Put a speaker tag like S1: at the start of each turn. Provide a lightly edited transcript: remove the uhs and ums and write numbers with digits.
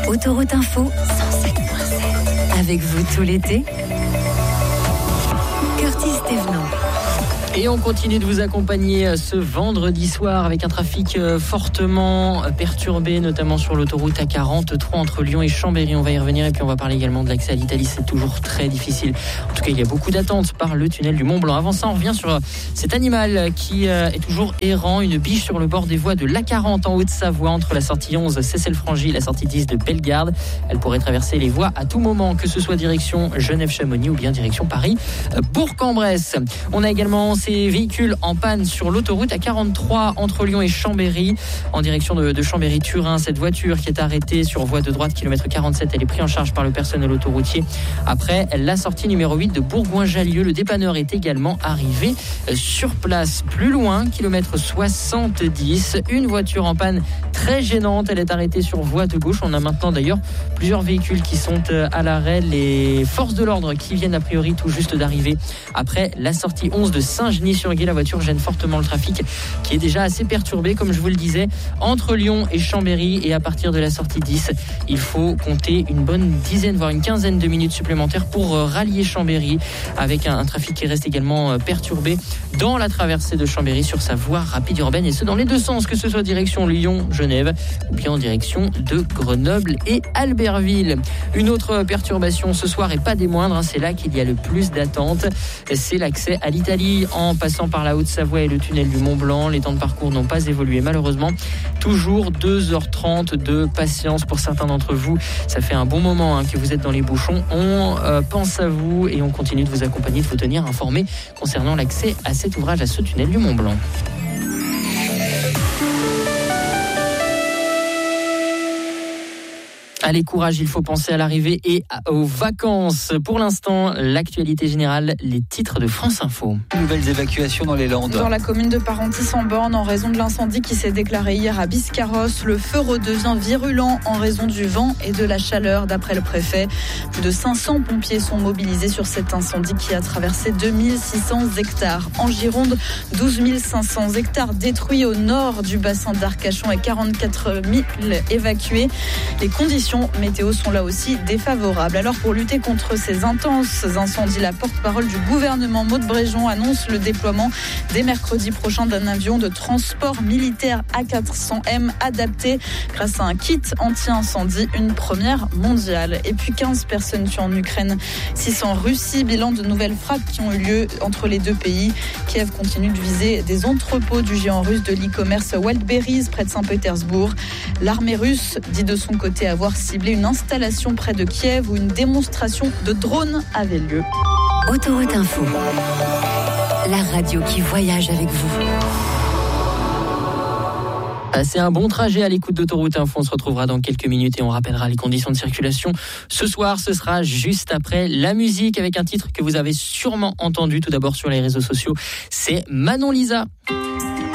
S1: Autoroute Info 107.7. Avec vous tout l'été, Curtis Thévenot.
S2: Et on continue de vous accompagner ce vendredi soir avec un trafic fortement perturbé, notamment sur l'autoroute A43 entre Lyon et Chambéry. On va y revenir et puis on va parler également de l'accès à l'Italie. C'est toujours très difficile. En tout cas, il y a beaucoup d'attentes par le tunnel du Mont Blanc. Avant ça, on revient sur cet animal qui est toujours errant. Une biche sur le bord des voies de l'A40 en Haute-Savoie entre la sortie 11 Cessel-Frangy et la sortie 10 de Bellegarde. Elle pourrait traverser les voies à tout moment, que ce soit direction Genève-Chamonix ou bien direction Paris-Bourg-en-Bresse. On a également ces véhicules en panne sur l'autoroute A43 entre Lyon et Chambéry en direction de Chambéry-Turin. Cette voiture qui est arrêtée sur voie de droite kilomètre 47, elle est prise en charge par le personnel autoroutier. Après la sortie numéro 8 de Bourgoin-Jallieu, le dépanneur est également arrivé sur place. Plus loin, kilomètre 70, une voiture en panne très gênante, elle est arrêtée sur voie de gauche. On a maintenant d'ailleurs plusieurs véhicules qui sont à l'arrêt. Les forces de l'ordre qui viennent a priori tout juste d'arriver après la sortie 11 de Saint-Genis-sur-Gué. La voiture gêne fortement le trafic qui est déjà assez perturbé, comme je vous le disais, entre Lyon et Chambéry. Et à partir de la sortie 10, il faut compter une bonne dizaine, voire une quinzaine de minutes supplémentaires pour rallier Chambéry, avec un trafic qui reste également perturbé dans la traversée de Chambéry sur sa voie rapide urbaine, et ce dans les deux sens, que ce soit direction Lyon-Genève ou bien en direction de Grenoble et Albertville. Une autre perturbation ce soir, et pas des moindres, c'est là qu'il y a le plus d'attentes, c'est l'accès à l'Italie en passant par la Haute-Savoie et le tunnel du Mont Blanc. Les temps de parcours n'ont pas évolué malheureusement. Toujours 2h30 de patience pour certains d'entre vous. Ça fait un bon moment que vous êtes dans les bouchons. On pense à vous et on continue de vous accompagner, de vous tenir informés concernant l'accès à cet ouvrage, à ce tunnel du Mont Blanc. Allez, courage, il faut penser à l'arrivée et aux vacances. Pour l'instant, l'actualité générale, les titres de France Info.
S3: Nouvelles évacuations dans les Landes.
S4: Dans la commune de Parentis-en-Born, en raison de l'incendie qui s'est déclaré hier à Biscarrosse, le feu redevient virulent en raison du vent et de la chaleur, d'après le préfet. Plus de 500 pompiers sont mobilisés sur cet incendie qui a traversé 2600 hectares. En Gironde, 12 500 hectares détruits au nord du bassin d'Arcachon et 44 000 évacués. Les conditions météo sont là aussi défavorables. Alors, pour lutter contre ces intenses incendies, la porte-parole du gouvernement, Maud Bréjon, annonce le déploiement dès mercredi prochain d'un avion de transport militaire A400M adapté grâce à un kit anti-incendie, une première mondiale. Et puis 15 personnes tuées en Ukraine, 6 en Russie. Bilan de nouvelles frappes qui ont eu lieu entre les deux pays. Kiev continue de viser des entrepôts du géant russe de l'e-commerce Wildberries près de Saint-Pétersbourg. L'armée russe dit de son côté avoir ciblé une installation près de Kiev où une démonstration de drones avait lieu.
S1: Autoroute Info, la radio qui voyage avec vous.
S2: Passez un bon trajet à l'écoute d'Autoroute Info. On se retrouvera dans quelques minutes et on rappellera les conditions de circulation. Ce soir, ce sera juste après la musique avec un titre que vous avez sûrement entendu tout d'abord sur les réseaux sociaux. C'est Manon Lisa.